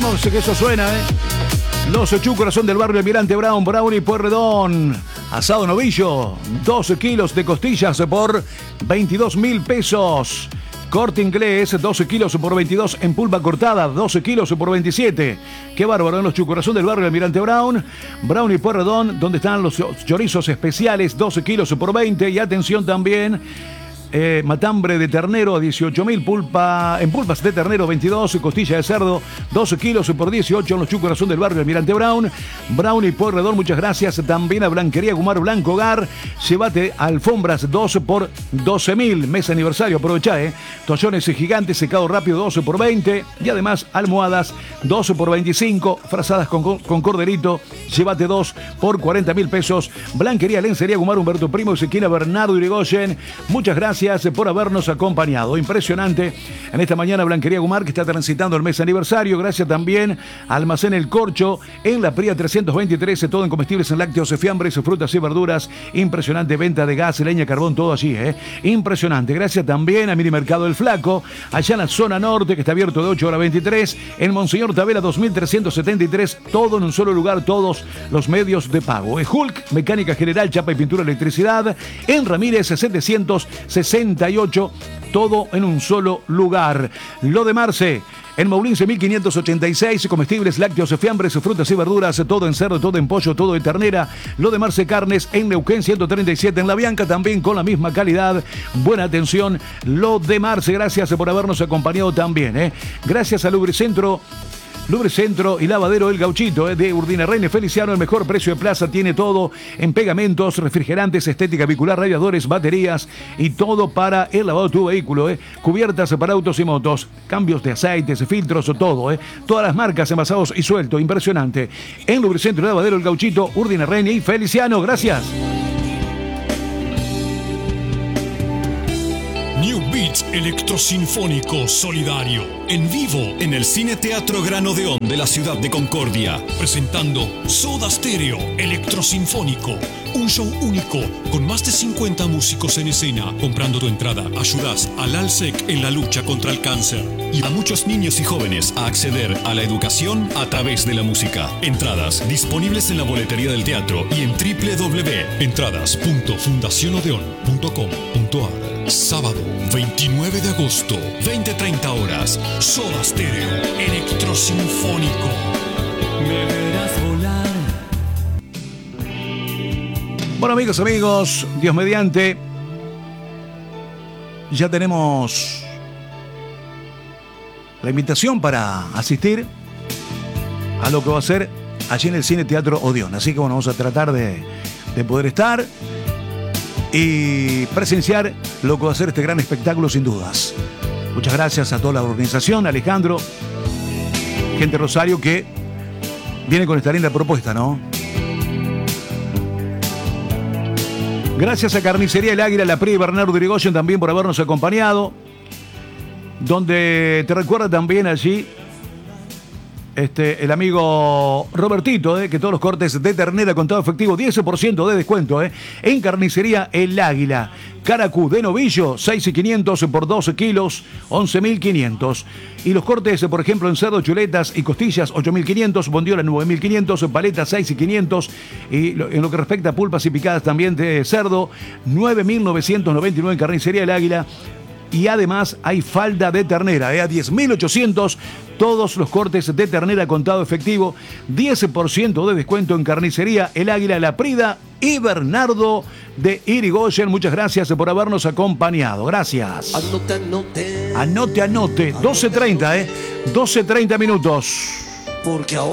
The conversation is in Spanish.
Vamos, que eso suena, ¿eh? Los Chucros son del barrio Almirante Brown, Brown y Pueyrredón. Asado novillo, 12 kilos de costillas por 22.000 pesos. Corte Inglés, 12 kilos por 22 en pulpa cortada, 12 kilos por 27. Qué bárbaro, en los Chucorazón del barrio Almirante Brown, Brown y Pueyrredón, donde están los chorizos especiales, 12 kilos por 20. Y atención también, matambre de ternero a 18.000, pulpa en pulpas de ternero 22, costilla de cerdo 12 kilos por 18 en los Chucorazón del barrio Almirante Brown, Brown y Pueyrredón. Muchas gracias también a Blanquería Gumar Blanco Hogar. Llévate alfombras 12 por 12.000, mes aniversario, aprovechá, toallones gigantes secado rápido 12 por 20 y además almohadas 12 por 25, frazadas con corderito, llévate 2 por 40.000 pesos. Blanquería Lencería Gumar Humberto Primo, esquina Bernardo Irigoyen. Muchas gracias por habernos acompañado. Impresionante en esta mañana Blanquería Gumar, que está transitando el mes aniversario. Gracias también a Almacén El Corcho en la Pría 323, todo en comestibles, en lácteos, fiambres, frutas y verduras. Impresionante venta de gas, leña, carbón, todo allí, impresionante. Gracias también a Minimercado El Flaco, allá en la zona norte, que está abierto de 8 a 23, en Monseñor Tavera 2373, todo en un solo lugar, todos los medios de pago. Hulk, mecánica general, chapa y pintura, electricidad, en Ramírez 768, todo en un solo lugar. Lo de Marce, en Moulince 1586, comestibles, lácteos, fiambres, frutas y verduras, todo en cerdo, todo en pollo, todo de ternera. Lo de Marce Carnes, en Neuquén 137, en La Bianca, también con la misma calidad. Buena atención, Lo de Marce. Gracias por habernos acompañado también, Gracias a Lubricentro y Lavadero El Gauchito, de Urdina Reine Feliciano, el mejor precio de plaza. Tiene todo en pegamentos, refrigerantes, estética vehicular, radiadores, baterías y todo para el lavado de tu vehículo, cubiertas para autos y motos, cambios de aceites, filtros, todo, todas las marcas, envasados y suelto. Impresionante. En Lubricentro y Lavadero El Gauchito, Urdina Reine y Feliciano. Gracias. New Beats Electrosinfónico Solidario, en vivo en el Cine Teatro Gran Odeón de la ciudad de Concordia, presentando Soda Stereo Electrosinfónico, un show único con más de 50 músicos en escena. Comprando tu entrada ayudas al ALSEC en la lucha contra el cáncer y a muchos niños y jóvenes a acceder a la educación a través de la música. Entradas disponibles en la boletería del teatro y en www.entradas.fundacionodeon.com.ar. Sábado 29 de agosto, 20:30 horas. Soda Stereo Electrosinfónico. Me verás volar. Bueno, amigos, Dios mediante, ya tenemos la invitación para asistir a lo que va a ser allí en el Cine Teatro Odeón. Así que bueno, vamos a tratar de poder estar y presenciar lo que va a ser este gran espectáculo, sin dudas. Muchas gracias a toda la organización, Alejandro, gente de Rosario, que viene con esta linda propuesta, ¿no? Gracias a Carnicería El Águila, La Pría y Bernardo Irigoyen también por habernos acompañado, donde te recuerda también allí el amigo Robertito, que todos los cortes de ternera con todo efectivo, 10% de descuento, en Carnicería El Águila. Caracú de novillo, 6.500 por 12 kilos, 11.500. Y los cortes, por ejemplo, en cerdo, chuletas y costillas, 8.500, bondiola 9.500, paletas 6.500. Y en lo que respecta a pulpas y picadas también de cerdo, 9.999 en Carnicería El Águila. Y además hay falda de ternera, a 10.800, todos los cortes de ternera contado efectivo, 10% de descuento en Carnicería El Águila, La Prida y Bernardo de Irigoyen. Muchas gracias por habernos acompañado. Gracias. Anote. 12:30, 12:30 minutos. Porque ahora